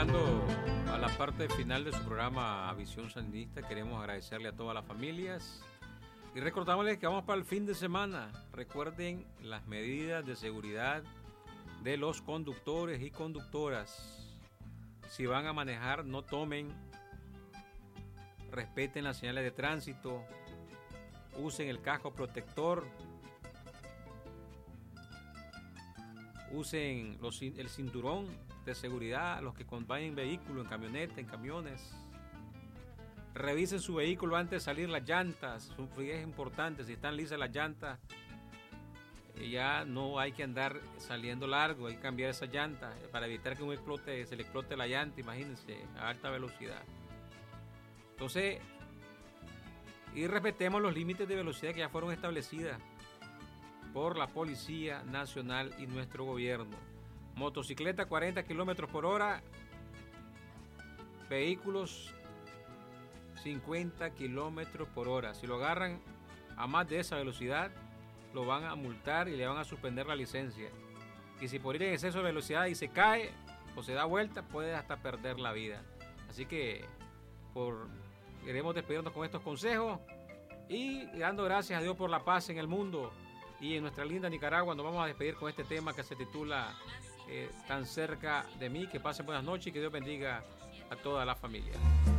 llegando a la parte final de su programa Visión Sandinista. Queremos agradecerle a todas las familias y recordámosles que vamos para el fin de semana. Recuerden las medidas de seguridad de los conductores y conductoras. Si van a manejar, no tomen, respeten las señales de tránsito, usen el casco protector, usen el cinturón de seguridad, los que vayan en vehículo, en camioneta, en camiones. Revisen su vehículo antes de salir las llantas, es importante, si están lisas las llantas, ya no hay que andar saliendo largo, hay que cambiar esas llantas para evitar que se le explote la llanta, imagínense, a alta velocidad. Entonces, y respetemos los límites de velocidad que ya fueron establecidas por la Policía Nacional y nuestro gobierno. Motocicleta 40 kilómetros por hora, vehículos 50 kilómetros por hora. Si lo agarran a más de esa velocidad, lo van a multar y le van a suspender la licencia. Y si por ir en exceso de velocidad y se cae o se da vuelta, puede hasta perder la vida. Así que queremos despedirnos con estos consejos y dando gracias a Dios por la paz en el mundo y en nuestra linda Nicaragua. Nos vamos a despedir con este tema que se titula Tan cerca de mí. Que pasen buenas noches y que Dios bendiga a toda la familia.